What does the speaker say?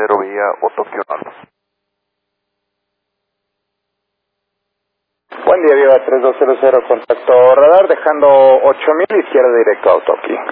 vía Otokio Norte. Buen día, Viva 3200, contacto radar, dejando 8000, izquierda directo a Otoki.